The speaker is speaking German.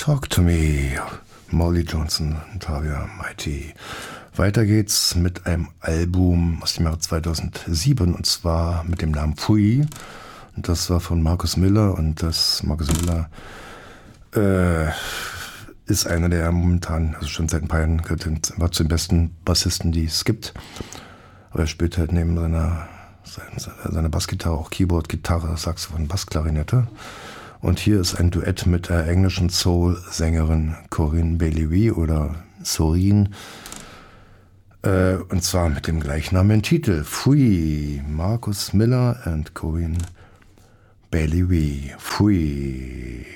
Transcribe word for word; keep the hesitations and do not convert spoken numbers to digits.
Talk to Me, Molly Johnson und Tavia Mighty. Weiter geht's mit einem Album aus dem Jahre zweitausendsieben und zwar mit dem Namen Pfui. Und das war von Marcus Miller und das Marcus Miller äh, ist einer der momentan, also schon seit ein paar Jahren, gehört war zu den besten Bassisten, die es gibt. Aber er spielt halt neben seiner, seiner, seiner Bassgitarre auch Keyboard, Gitarre, Saxophon, Bassklarinette. Und hier ist ein Duett mit der englischen Soul-Sängerin Corinne Bailey oder Soreen. Äh, und zwar mit dem gleichnamigen Titel Pfui. Marcus Miller and Corinne Bailey. Pfui.